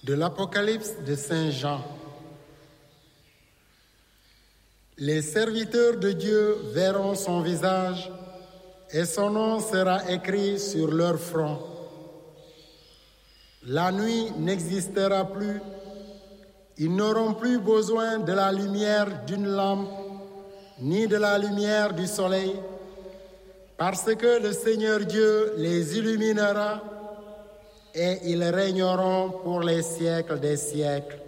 De l'Apocalypse de Saint Jean. Les serviteurs de Dieu verront son visage et son nom sera écrit sur leur front. La nuit n'existera plus. Ils n'auront plus besoin de la lumière d'une lampe ni de la lumière du soleil, parce que le Seigneur Dieu les illuminera et ils régneront pour les siècles des siècles.